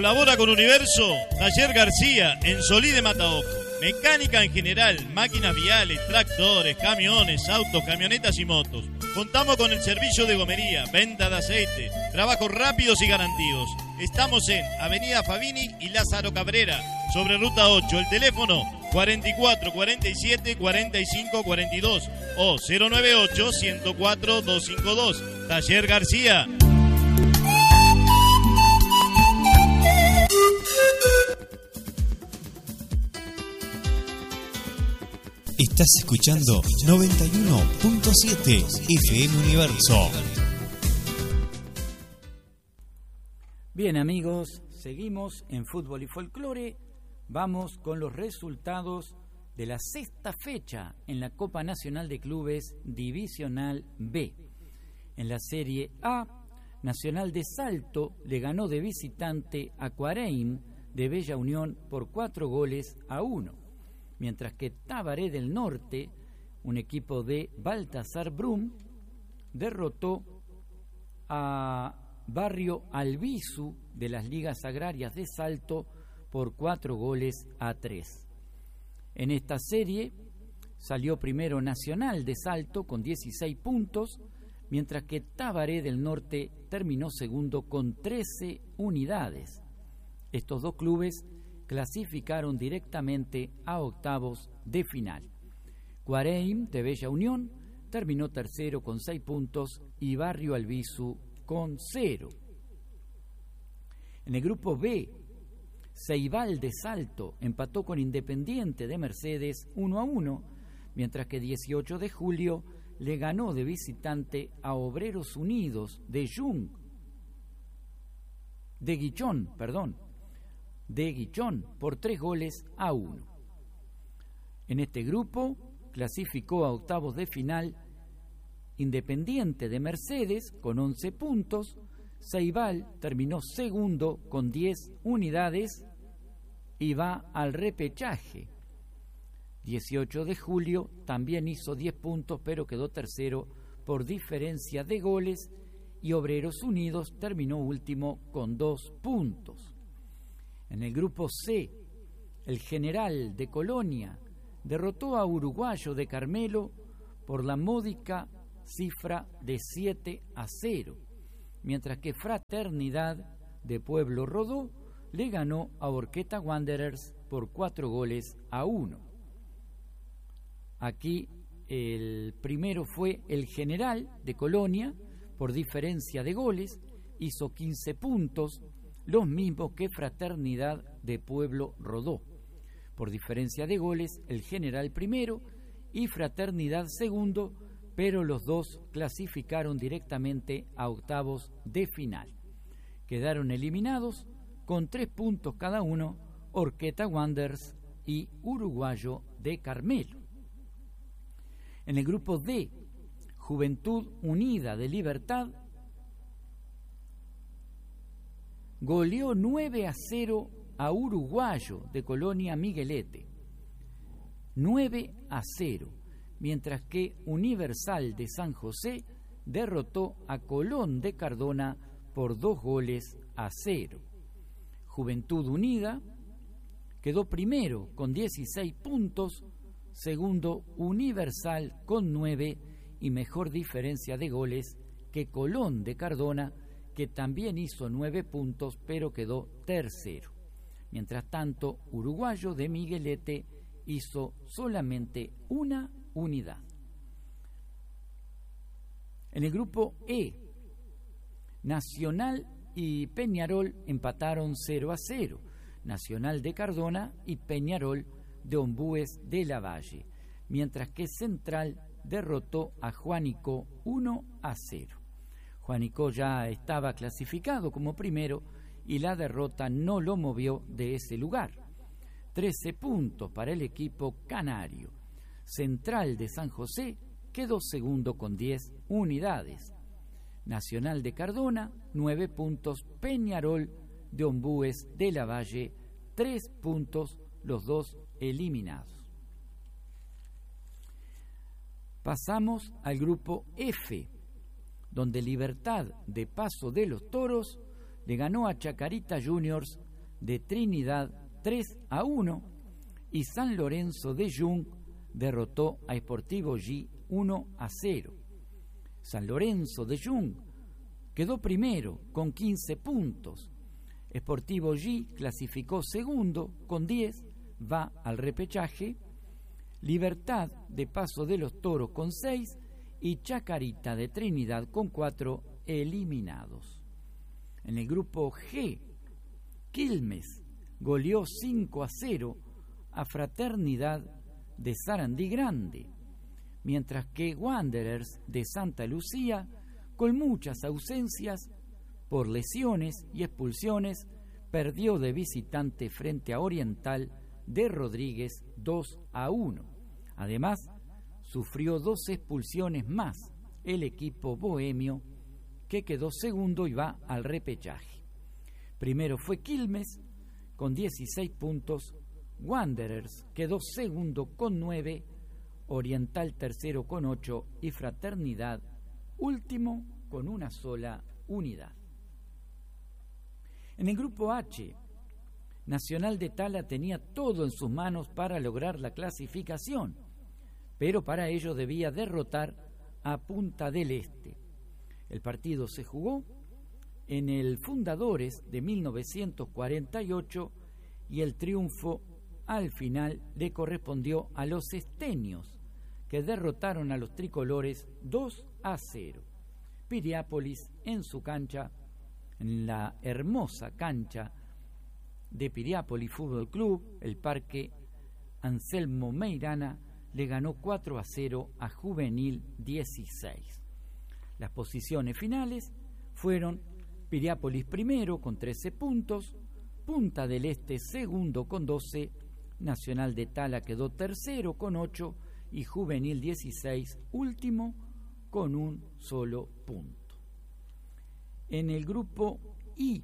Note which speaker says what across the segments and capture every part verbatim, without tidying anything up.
Speaker 1: Colabora con Universo, Taller García, en Solí de Mataojo. Mecánica en general, máquinas viales, tractores, camiones, autos, camionetas y motos. Contamos con el servicio de gomería, venta de aceite, trabajos rápidos y garantidos. Estamos en Avenida Favini y Lázaro Cabrera, sobre Ruta ocho. El teléfono cuarenta y cuatro, cuarenta y siete, cuarenta y cinco, cuarenta y dos o cero noventa y ocho, ciento cuatro, doscientos cincuenta y dos. Taller García.
Speaker 2: Estás escuchando noventa y uno punto siete F M Universo.
Speaker 3: Bien, amigos, seguimos en Fútbol y Folclore. Vamos con los resultados de la sexta fecha en la Copa Nacional de Clubes Divisional B. En la Serie A, Nacional de Salto le ganó de visitante a Cuareim de Bella Unión por cuatro goles a uno. Mientras que Tabaré del Norte, un equipo de Baltasar Brum, derrotó a Barrio Albizu de las Ligas Agrarias de Salto por cuatro goles a tres. En esta serie salió primero Nacional de Salto con dieciséis puntos, mientras que Tabaré del Norte terminó segundo con trece unidades. Estos dos clubes clasificaron directamente a octavos de final. Cuareim de Bella Unión terminó tercero con seis puntos y Barrio Albizu con cero. En el grupo B, Ceibal de Salto empató con Independiente de Mercedes uno a uno, mientras que dieciocho de julio le ganó de visitante a Obreros Unidos de Jung, de Guichón, perdón, de Guichón por tres goles a uno. En este grupo clasificó a octavos de final Independiente de Mercedes con once puntos, Ceibal terminó segundo con diez unidades y va al repechaje. dieciocho de julio también hizo diez puntos, pero quedó tercero por diferencia de goles, y Obreros Unidos terminó último con dos puntos. En el grupo C, el General de Colonia derrotó a Uruguayo de Carmelo por la módica cifra de siete a cero, mientras que Fraternidad de Pueblo Rodó le ganó a Horqueta Wanderers por cuatro goles a uno. Aquí el primero fue el General de Colonia por diferencia de goles, hizo quince puntos, los mismos que Fraternidad de Pueblo Rodó. Por diferencia de goles, el General primero y Fraternidad segundo, pero los dos clasificaron directamente a octavos de final. Quedaron eliminados con tres puntos cada uno Horqueta Wanderers y Uruguayo de Carmelo. En el grupo D, Juventud Unida de Libertad goleó nueve a cero a Uruguayo de Colonia Miguelete. nueve a cero, mientras que Universal de San José derrotó a Colón de Cardona por dos goles a cero. Juventud Unida quedó primero con dieciséis puntos, segundo Universal con nueve y mejor diferencia de goles que Colón de Cardona, que también hizo nueve puntos, pero quedó tercero. Mientras tanto, Uruguayo de Miguelete hizo solamente una unidad. En el grupo E, Nacional y Peñarol empataron cero a cero. Nacional de Cardona y Peñarol de Ombúes de la Valle, mientras que Central derrotó a Juanico uno a cero. Juanico ya estaba clasificado como primero y la derrota no lo movió de ese lugar. trece puntos para el equipo canario. Central de San José quedó segundo con diez unidades. Nacional de Cardona, nueve puntos. Peñarol de Ombúes de la Valle, tres puntos, los dos eliminados. Pasamos al grupo F, donde Libertad de Paso de los Toros le ganó a Chacarita Juniors de Trinidad tres a uno y San Lorenzo de Jung derrotó a Sportivo G uno a cero. San Lorenzo de Jung quedó primero con quince puntos. Sportivo G clasificó segundo con diez, va al repechaje. Libertad de Paso de los Toros con seis y Chacarita de Trinidad con cuatro eliminados. En el grupo G, Quilmes goleó cinco a cero a Fraternidad de Sarandí Grande, mientras que Wanderers de Santa Lucía, con muchas ausencias por lesiones y expulsiones, perdió de visitante frente a Oriental de Rodríguez dos a uno. Además, sufrió dos expulsiones más el equipo bohemio, que quedó segundo y va al repechaje. Primero fue Quilmes con dieciséis puntos, Wanderers quedó segundo con nueve, Oriental tercero con ocho y Fraternidad último con una sola unidad. En el grupo H, Nacional de Tala tenía todo en sus manos para lograr la clasificación, pero para ello debía derrotar a Punta del Este. El partido se jugó en el Fundadores de mil novecientos cuarenta y ocho y el triunfo al final le correspondió a los esteños, que derrotaron a los tricolores dos a cero. Piriápolis en su cancha, en la hermosa cancha de Piriápolis Fútbol Club, el Parque Anselmo Meirana, le ganó cuatro a cero a Juvenil dieciséis. Las posiciones finales fueron Piriápolis primero con trece puntos, Punta del Este segundo con doce, Nacional de Tala quedó tercero con ocho y Juvenil dieciséis último con un solo punto. En el grupo I,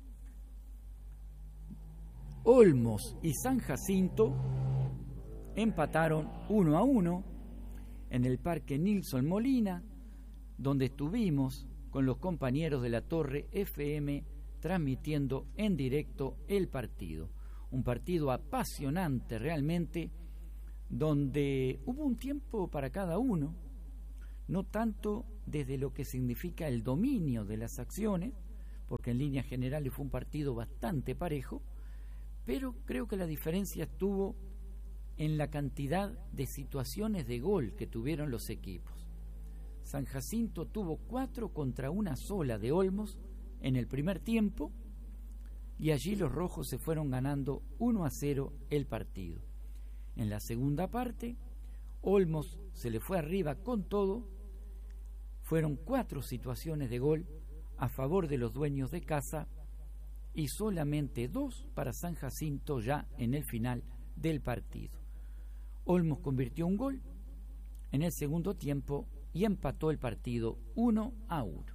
Speaker 3: Olmos y San Jacinto empataron uno a uno en el Parque Nilson Molina, donde estuvimos con los compañeros de la Torre F M transmitiendo en directo el partido. Un partido apasionante realmente, donde hubo un tiempo para cada uno, no tanto desde lo que significa el dominio de las acciones, porque en líneas generales fue un partido bastante parejo, pero creo que la diferencia estuvo en la cantidad de situaciones de gol que tuvieron los equipos. San Jacinto tuvo cuatro contra una sola de Olmos en el primer tiempo y allí los rojos se fueron ganando uno a cero el partido. En la segunda parte, Olmos se le fue arriba con todo. Fueron cuatro situaciones de gol a favor de los dueños de casa y solamente dos para San Jacinto ya en el final del partido. Olmos convirtió un gol en el segundo tiempo y empató el partido uno a uno.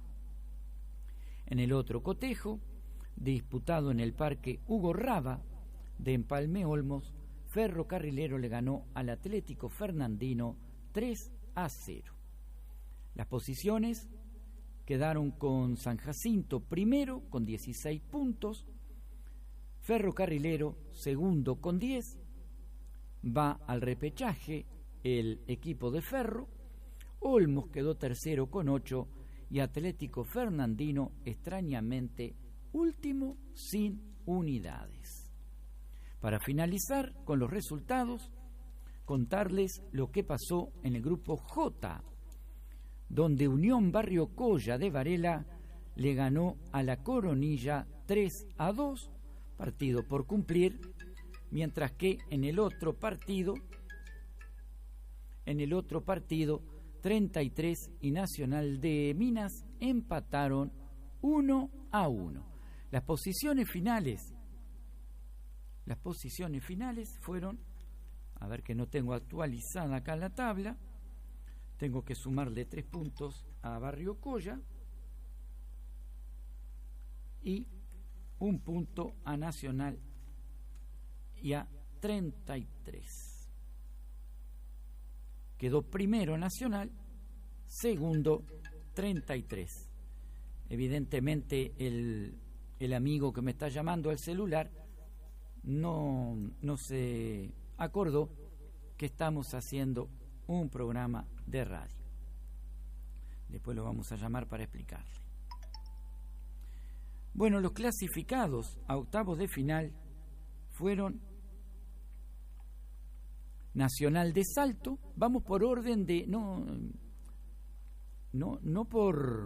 Speaker 3: En el otro cotejo, disputado en el Parque Hugo Raba de Empalme Olmos, Ferrocarrilero le ganó al Atlético Fernandino tres a cero. Las posiciones quedaron con San Jacinto primero con dieciséis puntos, Ferrocarrilero segundo con diez, va al repechaje el equipo de Ferro, Olmos quedó tercero con ocho y Atlético Fernandino extrañamente último sin unidades. Para finalizar con los resultados, contarles lo que pasó en el grupo J, donde Unión Barrio Colla de Varela le ganó a la Coronilla tres a dos, partido por cumplir, mientras que en el otro partido, en el otro partido, treinta y tres y Nacional de Minas empataron uno a uno. Las posiciones finales, las posiciones finales fueron, a ver que no tengo actualizada acá la tabla, tengo que sumarle tres puntos a Barrio Colla y un punto a Nacional y a treinta y tres. Quedó primero Nacional, segundo treinta y tres. Evidentemente el, el amigo que me está llamando al celular no, no se acordó que estamos haciendo un programa de radio. Después lo vamos a llamar para explicarle. Bueno, los clasificados a octavos de final fueron Nacional de Salto. Vamos por orden de no no no por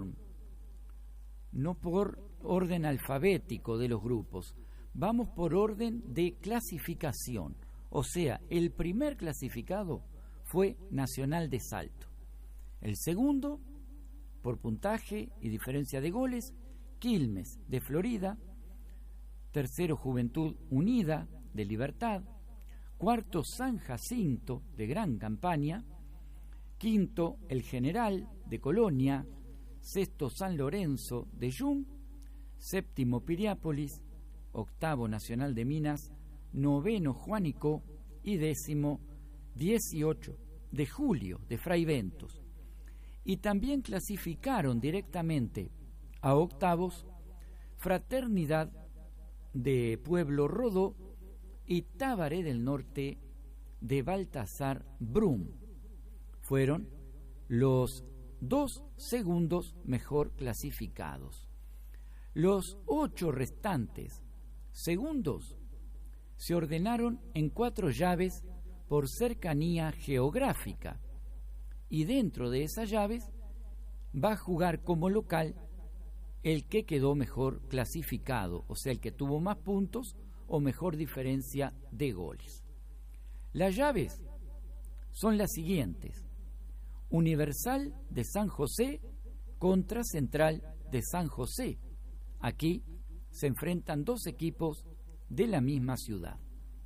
Speaker 3: no por orden alfabético de los grupos. Vamos por orden de clasificación. O sea, el primer clasificado fue Nacional de Salto. El segundo, por puntaje y diferencia de goles, Quilmes de Florida. Tercero, Juventud Unida de Libertad. Cuarto, San Jacinto de Gran Campaña. Quinto, El General de Colonia. Sexto, San Lorenzo de Yum. Séptimo, Piriápolis. Octavo, Nacional de Minas. Noveno, Juanico. Y décimo, dieciocho de Julio de Fray Ventos. Y también clasificaron directamente a octavos Fraternidad de Pueblo Rodó y Tabaré del Norte de Baltasar Brum. Fueron los dos segundos mejor clasificados. Los ocho restantes segundos se ordenaron en cuatro llaves por cercanía geográfica, y dentro de esas llaves va a jugar como local el que quedó mejor clasificado, o sea, el que tuvo más puntos o mejor diferencia de goles. Las llaves son las siguientes: Universal de San José contra Central de San José. Aquí se enfrentan dos equipos de la misma ciudad.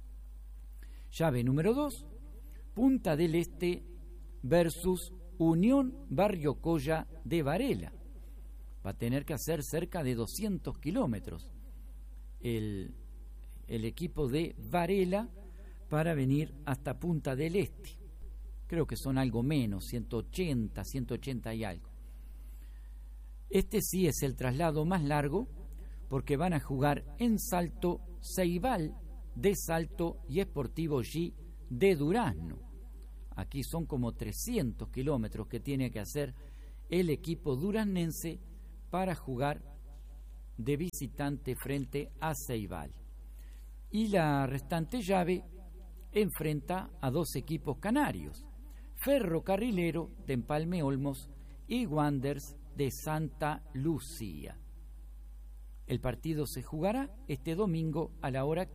Speaker 3: Llave número dos, Punta del Este versus Unión Barrio Colla de Varela. Va a tener que hacer cerca de doscientos kilómetros el, el equipo de Varela para venir hasta Punta del Este. Creo que son algo menos, ciento ochenta, ciento ochenta y algo. Este sí es el traslado más largo, porque van a jugar en Salto Ceibal de Salto y Sportivo G de Durazno. Aquí son como trescientos kilómetros que tiene que hacer el equipo duraznense para jugar de visitante frente a Ceibal. Y la restante llave enfrenta a dos equipos canarios: Ferrocarrilero de Empalme Olmos y Wanderers de Santa Lucía. El partido se jugará este domingo a la hora